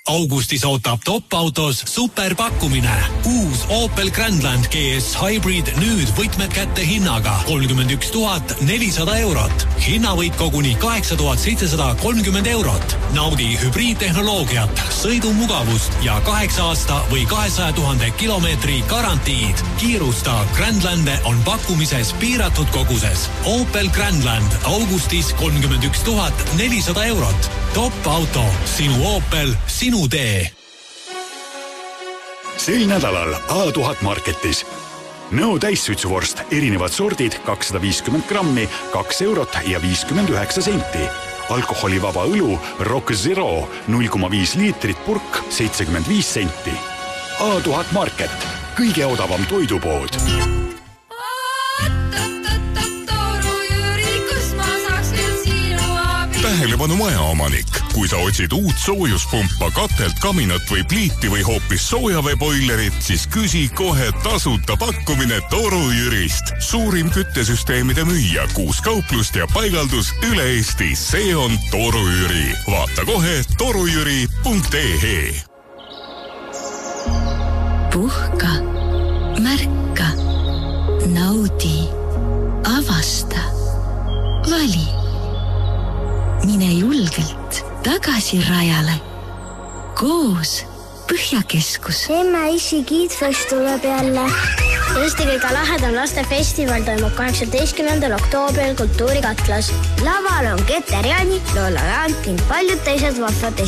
Augustis ootab top-autos superpakkumine. Uus Opel Grandland GS Hybrid nüüd võtmed kätte hinnaga 31 400 eurot. Hinnavõit koguni 8730 eurot. Naudi hübriidtehnoloogiat, sõidumugavust ja 8 aasta või 200 000 kilomeetri garantiid. Kiirusta, Grandlande on pakkumises piiratud koguses. Opel Grandland augustis 31 400 eurot. Top auto, sinu Opel, sinu tee. Sel nädalal A1000 Marketis. Nõu täissuitsuvorst, erinevad sordid, 250 grammi, 2 eurot ja 59 senti. Alkoholivaba õlu Rock Zero, 0,5 liitrit purk, 75 senti. A1000 Market, kõige odavam toidupood. Tähelepanu majaomanik. Kui sa otsid uut soojuspumpa, katelt, kaminat või pliiti või hoopis soojaveeboilerit, siis küsi kohe tasuta pakkumine Toru Jürist. Suurim küttesüsteemide müüja, 6 kauplust ja paigaldus üle Eesti. See on Toru Jüri. Vaata kohe torujüri.ee. Puhka, märka, naudi, avasta, vali. Mine julgelt tagasi rajale. Koos Põhjakeskus. Emme Issi Kiidfest tuleb jälle. Eesti kõige lahedam lastefestival toimub 18. oktoobril Kultuurikatlas. Laval on Keter Jaani, Lola Jant ning paljud teised vahvad